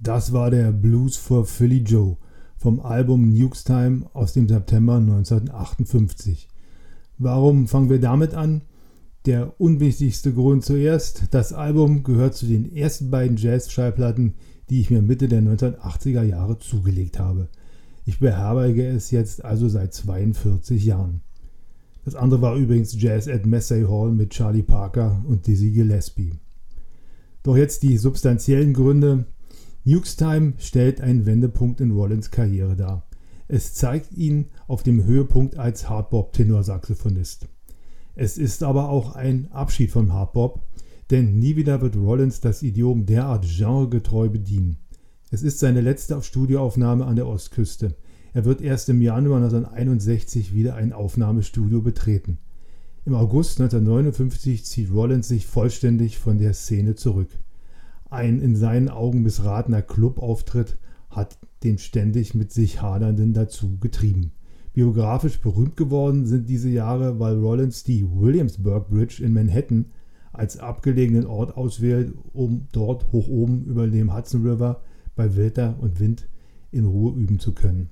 Das war der Blues for Philly Joe vom Album Nukes Time aus dem September 1958. Warum fangen wir damit an? Der unwichtigste Grund zuerst: Das Album gehört zu den ersten beiden Jazz-Schallplatten, die ich mir Mitte der 1980er Jahre zugelegt habe. Ich beherberge es jetzt also seit 42 Jahren. Das andere war übrigens Jazz at Massey Hall mit Charlie Parker und Dizzy Gillespie. Doch jetzt die substanziellen Gründe. Nukes Time stellt einen Wendepunkt in Rollins Karriere dar. Es zeigt ihn auf dem Höhepunkt als Hardbop-Tenorsaxophonist. Es ist aber auch ein Abschied vom Hardbop, denn nie wieder wird Rollins das Idiom derart genregetreu bedienen. Es ist seine letzte Studioaufnahme an der Ostküste. Er wird erst im Januar 1961 wieder ein Aufnahmestudio betreten. Im August 1959 zieht Rollins sich vollständig von der Szene zurück. Ein in seinen Augen missratener Clubauftritt hat den ständig mit sich Hadernden dazu getrieben. Biografisch berühmt geworden sind diese Jahre, weil Rollins die Williamsburg Bridge in Manhattan als abgelegenen Ort auswählt, um dort hoch oben über dem Hudson River bei Wetter und Wind in Ruhe üben zu können.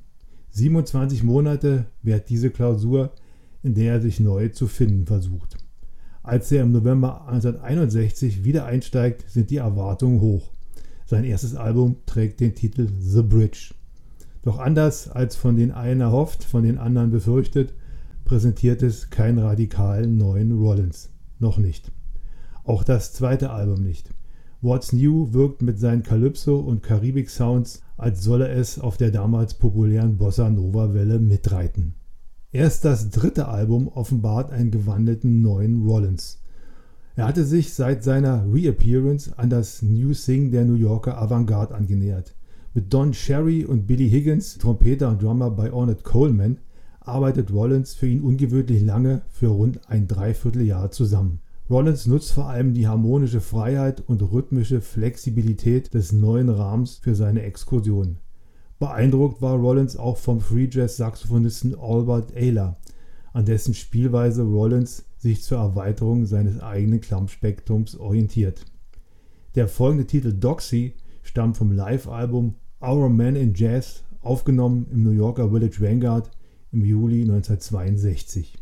27 Monate währt diese Klausur, in der er sich neu zu finden versucht. Als er im November 1961 wieder einsteigt, sind die Erwartungen hoch. Sein erstes Album trägt den Titel The Bridge. Doch anders als von den einen erhofft, von den anderen befürchtet, präsentiert es keinen radikalen neuen Rollins. Noch nicht. Auch das zweite Album nicht. What's New wirkt mit seinen Calypso- und Karibik-Sounds, als solle es auf der damals populären Bossa-Nova-Welle mitreiten. Erst das dritte Album offenbart einen gewandelten neuen Rollins. Er hatte sich seit seiner Reappearance an das New Thing der New Yorker Avantgarde angenähert. Mit Don Cherry und Billy Higgins, Trompeter und Drummer bei Ornette Coleman, arbeitet Rollins für ihn ungewöhnlich lange, für rund ein Dreivierteljahr zusammen. Rollins nutzt vor allem die harmonische Freiheit und rhythmische Flexibilität des neuen Rahmens für seine Exkursion. Beeindruckt war Rollins auch vom Free-Jazz-Saxophonisten Albert Ayler, an dessen Spielweise Rollins sich zur Erweiterung seines eigenen Klangspektrums orientiert. Der folgende Titel Doxy stammt vom Live-Album Our Man in Jazz, aufgenommen im New Yorker Village Vanguard im Juli 1962.